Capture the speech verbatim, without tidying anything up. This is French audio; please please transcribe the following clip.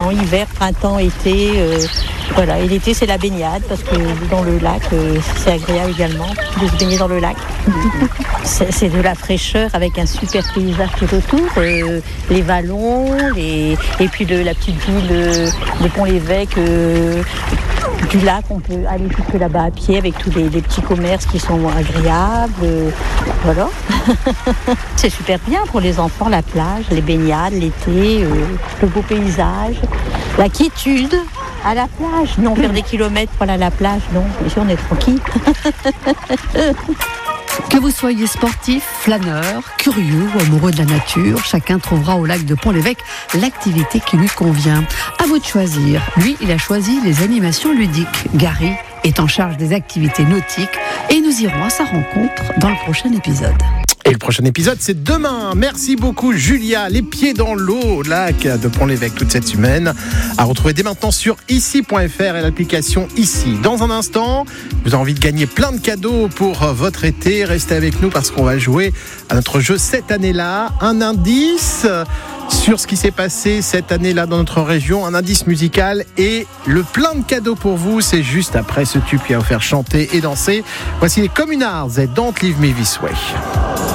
ans, hiver, printemps, été. Euh, voilà, et l'été c'est la baignade parce que dans le lac euh, c'est agréable également de se baigner dans le lac. c'est, c'est de la fraîcheur avec un super paysage tout autour, euh, les vallons, les... et puis le, la petite ville euh, de Pont-l'Évêque. Euh, Du lac, on peut aller jusque là-bas à pied avec tous les, les petits commerces qui sont agréables. Euh, voilà. C'est super bien pour les enfants, la plage, les baignades, l'été, euh, le beau paysage, la quiétude à la plage. Non, faire des kilomètres pour aller à la plage, non. Ici, on est tranquille. Que vous soyez sportif, flâneur, curieux ou amoureux de la nature, chacun trouvera au lac de Pont-l'Évêque l'activité qui lui convient. À vous de choisir. Lui, il a choisi les animations ludiques. Gary est en charge des activités nautiques et nous irons à sa rencontre dans le prochain épisode. Et le prochain épisode, c'est demain. Merci beaucoup, Julia. Les pieds dans l'eau, lac de Pont-l'Évêque toute cette semaine. À retrouver dès maintenant sur ici point f r et l'application Ici. Dans un instant, vous avez envie de gagner plein de cadeaux pour votre été. Restez avec nous parce qu'on va jouer à notre jeu cette année-là. Un indice sur ce qui s'est passé cette année-là dans notre région. Un indice musical et le plein de cadeaux pour vous. C'est juste après ce tube qui va vous faire chanter et danser. Voici les Communards et Don't Leave Me This Way.